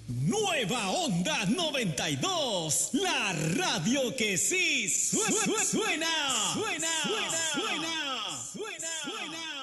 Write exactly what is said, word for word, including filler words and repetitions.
Nueva Onda noventa y dos, la radio que sí suena, suena, suena.